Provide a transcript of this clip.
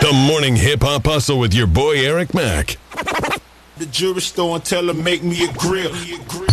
The Morning Hip Hop Hustle with your boy Eric Mack. The jewelry store and tell her make me a grill.